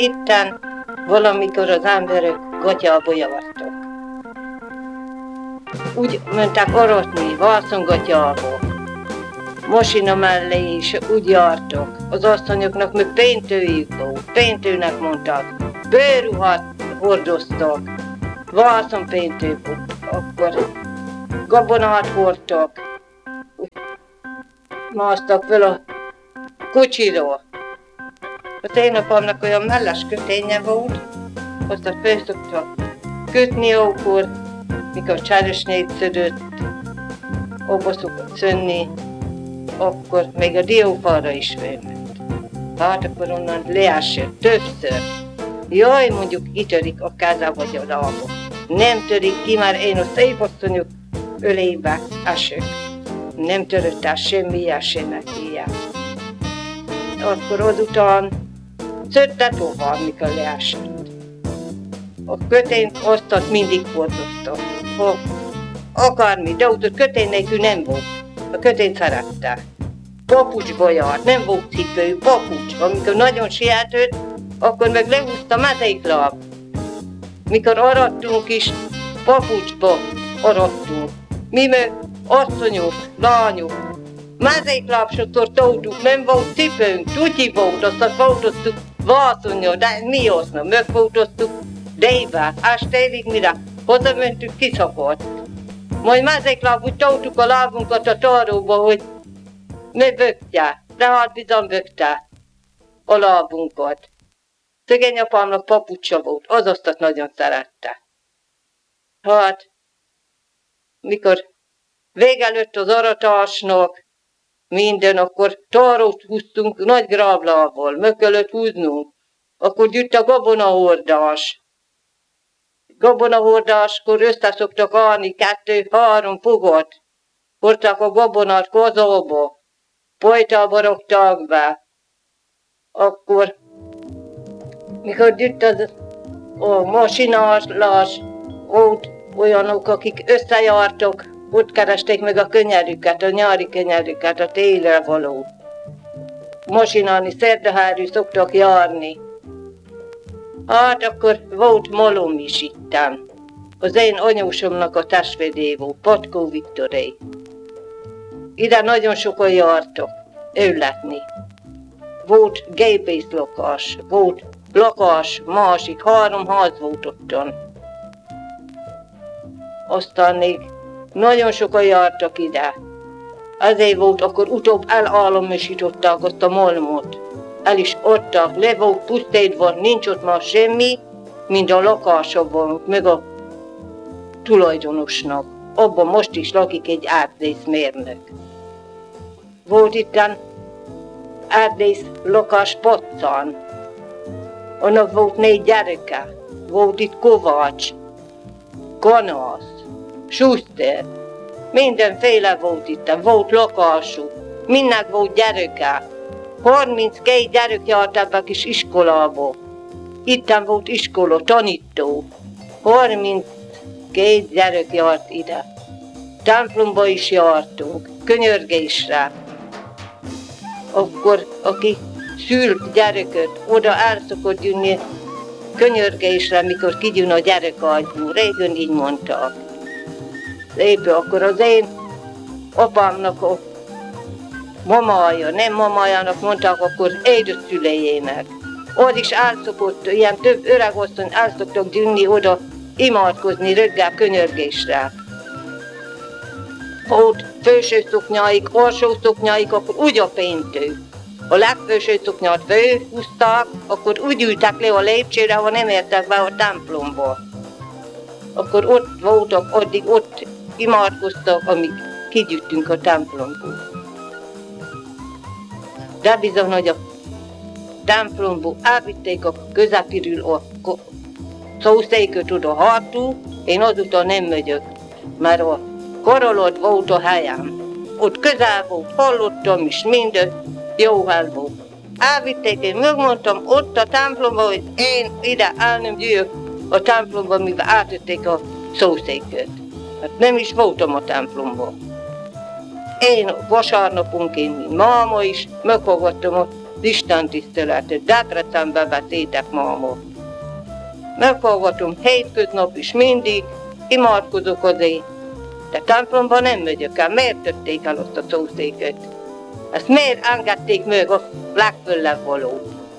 itten valamikor az emberek gatyába jártak. Úgy mentek aratni, vászongatyába, masina mellé is úgy jártak. Az asszonyoknak meg péntőjük volt, péntőnek mondták, bőruhat hordoztak, vászonpéntő volt, akkor gabonát hordtak, másztak fel a kocsiról. Az én apámnak olyan melles köténye volt, azt a fel szokta kötni akkor, mikor csáresnyét szödött, abba szokott szönni, akkor még a diófára is felment. Hát akkor onnan leásett többször. Jaj, mondjuk kitörik a káza vagy a lába. Nem törik ki, már én a szép asszonyok ölébe esök. Nem törött el semmi ilyesének ilyen. Akkor azután szötte tovább, mikor leesett. A kötényt azt mindig hordoztak. Akármi, de ott a kötény nélkül nem volt. A kötényt szerette. Papucsba járt, nem volt cipő, papucs. Amikor nagyon sietett, akkor meg lehúzta mezeiklap. Mikor arattunk is, papucsba arattunk. Mi meg asszonyok, lányok, mezeiklapsoktól toltuk, nem volt cipőnk, tutyi volt, azt voltoztuk vászonnyal, de mi aznak, megvoltoztuk débe, estélig mire hazamentünk, kiszakadt. Majd mezeiklap úgy toltuk a lábunkat a taróba, hogy ne bökje, de hát bizony bökte a lábunkat. Szegény apámnak papucsa volt, az azt nagyon szerette. Hát, mikor vége lett az aratásnak, minden, akkor tarót húztunk nagy gráblából, meg kellett húznunk. Akkor gyűjt a gabonahordás. Gabonahodáskor összeszoktak állni 2-3 fogat. Hordták a gabonát kozóba, pojtába rakták be. Akkor, mikor gyűjt a masinálás, ott olyanok, akik összejártak, ott keresték meg a könyerüket, a nyári könyerüket, a télre való. Masinálni, szerdahárű szoktak járni. Hát akkor volt malom is itten. Az én anyósomnak a testvéré volt, Patkó Viktoré. Ide nagyon sokan jártak ülletni. Volt gépész lakás, volt lakás, másik, 3 ház volt ottan. Aztán még nagyon sokan jártak ide. Ezért volt, akkor utóbb elállamosították azt a malmot. El is adtak, le volt pusztítva, nincs ott már semmi, mind a lakásokban, meg a tulajdonosnak. Abban most is lakik egy erdészmérnök. Volt itten erdész lakás Paccán. Annak volt 4 gyereke. Volt itt Kovács, Kanász, Schuster. Mindenféle volt itten, volt lakásuk. Mindnek volt gyereke. 32 gyerek járt ebbe a kis iskolába. Itten volt iskola, tanító. 32 gyerek járt ide. Templomba is jártunk, könyörgésre. Akkor, aki szült gyereket, oda el szokott jönni könyörgésre, mikor kigyűn a gyerek agyból. Régen így mondták. Éppen akkor az én apámnak a mamája, nem mamájának mondták, akkor édeszülejének. Ott is elszokott, ilyen több öregasszony el szoktak gyűnni oda imádkozni reggel könyörgésre. Ott felső szoknyáik, alsó szoknyáik, akkor úgy a péntő. A legfelső szoknyát fölhúzták, akkor úgy ültek le a lépcsőre, ha nem értek be a templomba. Akkor ott voltak, addig ott imádkoztak, amíg kigyűjtünk a templomból. De bizony, hogy a templomból elvitték a közepirül a szószéköt oda hátul, én azután nem megyök, mert a karalat volt a helyem. Ott közel volt, hallottam is minden, jó hely volt. Elvitték, én megmondtam ott a templomba, hogy én ide el nem jöjjök a templomba, mivel átvették a szószéköt. Hát nem is voltam a templomba. Én vasárnaponként, mint máma is, meghallgattam a istentiszteletet, Debrecenbe beszéltek máma. Meghallgatom hétköznap is mindig, imádkozok azért, de templomban nem megyek el. Miért tették el azt a szószéket? Ezt miért engedték meg a legföllebb való?